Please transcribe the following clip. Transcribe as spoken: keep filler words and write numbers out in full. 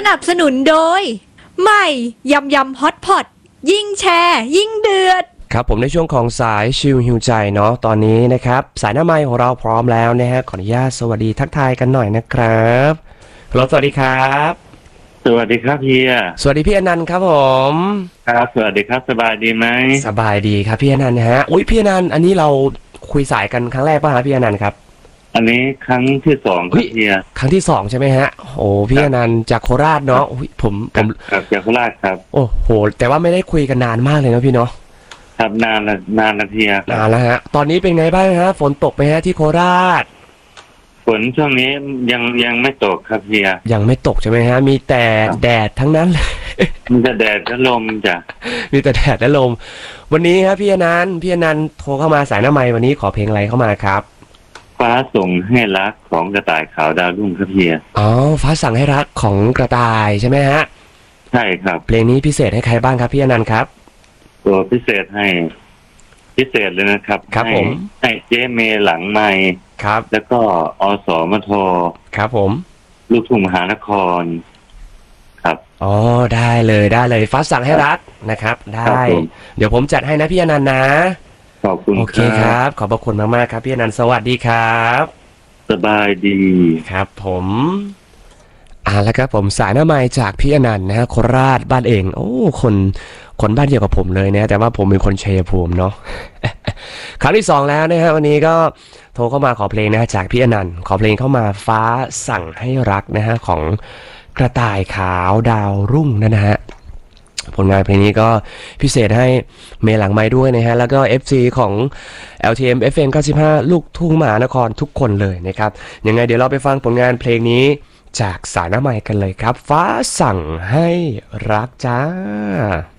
นับสนุนโดยใหม่ยำยำฮอตพอตยิ่งแชร์ยิ่งเดือดครับผมในช่วงของสายชิลฮิวใจเนาะตอนนี้นะครับสายหน้าไมค์ของเราพร้อมแล้วนะฮะขออนุญาตสวัสดีทักทายกันหน่อยนะครับฮัลโหลสวัสดีครับสวัสดีครับเฮียสวัสดีพี่อนันต์ครับผมครับสวัสดีครับสบายดีไหมสบายดีครับพี่อนันต์ฮะอุ้ยพี่อนันต์อันนี้เราคุยสายกันครั้งแรกป่ะฮะพี่อนันต์ครับอันนี้ครั้งที่สองครับเฮียครั้งที่สองใช่ไหมฮะโอ้พี่อนันต์จากโคราชเนาะผมผมครับจากโคราชครับโอ้โหแต่ว่าไม่ได้คุยกันนานมากเลยนะพี่เนาะครับนานละนานละเฮียนานแล้วฮะตอนนี้เป็นไงบ้างฮะฝนตกไหมฮะที่โคราชฝนช่วงนี้ยังยังไม่ตกครับเฮียยังไม่ตกใช่ไหมฮะมีแต่แดดทั้งนั้นมีแต่แดดและลมจ้ะมีแต่แดดและลมวันนี้ครับพี่อนันต์พี่อนันต์โทรเข้ามาสายหน้าไมค์วันนี้ขอเพลงอะไรเข้ามาครับฟ้าส่งให้รักของกระต่ายขาวดาวรุ่งครับเฮียอ๋อฟ้าสั่งให้รักของกระต่ายใช่ไหมฮะใช่ครับเพลงนี้พิเศษให้ใครบ้างครับพี่อนันต์ครับตัวพิเศษให้พิเศษเลยนะครับครับผมให้เจ๊เมหลังไมค์ครับแล้วก็อสมทครับผมลูกทุ่งมหานครครับอ๋อได้เลยได้เลยฟ้าสั่งให้รักนะครับได้เดี๋ยวผมจัดให้นะพี่อนันต์นะขอบคุณโอเคครับขอบพระคุณมากๆครับพี่อนันต์สวัสดีครับสบายดีครับผมอ่าแล้วครับผมสายหน้าไมค์จากพี่อนันต์นะฮะโคราชบ้านเองโอ้คนคนบ้านเดียวกับผมเลยนะแต่ว่าผมเป็นคนชัยภูมิเนาะครั้งที่สองแล้วนะฮะวันนี้ก็โทรเข้ามาขอเพลงนะฮะจากพี่อนันต์ขอเพลงเข้ามาฟ้าสั่งให้รักนะฮะของกระต่ายขาวดาวรุ่งนะฮะผลงานเพลงนี้ก็พิเศษให้เมย์หลังไม้ด้วยนะฮะแล้วก็ เอฟ ซี ของ แอล ที เอ็ม เอฟ เอ็ม เก้าสิบห้าลูกทุ่งมหานครทุกคนเลยนะครับยังไงเดี๋ยวเราไปฟังผลงานเพลงนี้จากสายหน้าไมค์กันเลยครับฟ้าสั่งให้รักจ้า